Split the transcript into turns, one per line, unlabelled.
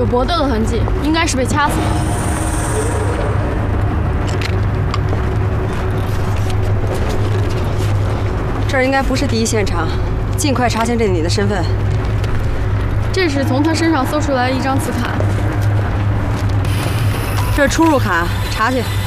有搏斗的痕迹，应该是被掐死的。
这儿应该不是第一现场，尽快查清这女的身份。
这是从她身上搜出来的一张磁卡。
这是出入卡，查去。